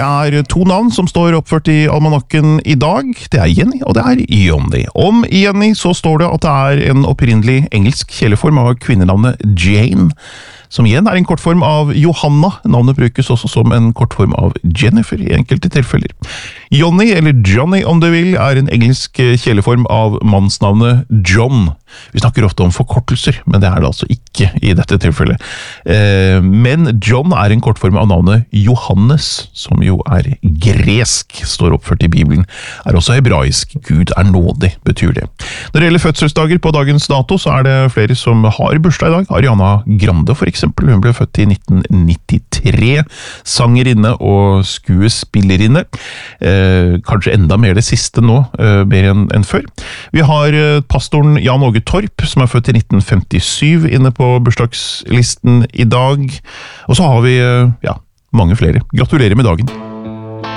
to navn som står oppført i almanakken i dag. Det Jenny, og det Johnny. Om Jenny så står det at det en opprinnelig engelsk kjæleform av kvinnenavnet Jane, som igjen en kortform av Johanna. Navnet brukes også som en kortform av Jennifer i enkelte tilfeller. Johnny, eller Johnny om du vil, en engelsk kjæleform av mannsnavnet John. Vi snakker ofte om forkortelser, men det det altså ikke i dette tilfellet. Men John en kortform av navnet Johannes, som jo gresk, står oppført i Bibelen. Også hebraisk. Gud nådig, betyr det. Når det gjelder fødselsdager på dagens dato, så det flere som har bursdag i dag. Ariana Grande, for eksempel. Hun ble født i 1993. Sangerinne og skuespillerinne. Kanskje enda mer det siste nå, mer enn før. Vi har pastoren Jan Åge Torp, som født i 1957, inne på bursdagslisten i dag. Og så har vi, mange flere. Gratulerer med dagen.